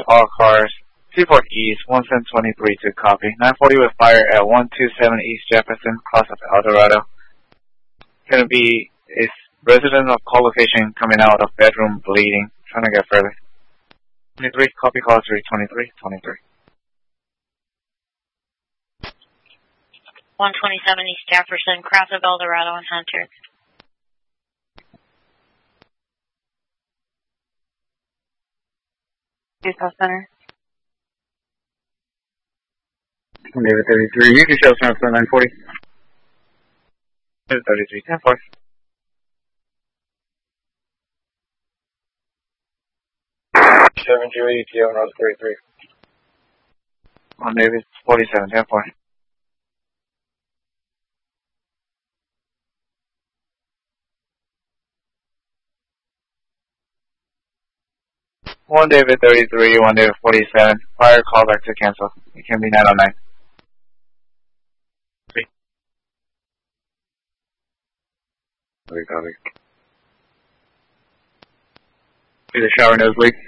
all cars. Seaport East, 1723 to copy. 940 with fire at 127 East Jefferson, cross of El Dorado. Going to be a resident of co-location coming out of bedroom bleeding. Trying to get further. 23, copy call 323, 23. 127 East Jefferson, cross of El Dorado and Hunter. South Center. David 33, you can show South Center 940. David 33, 10-4. Seven Julie, ETO, North 33. On David 47, 10-4. One David 33, 1 David 47. Fire call back to cancel. It can be 909. 3. Copy. See the shower nose leak.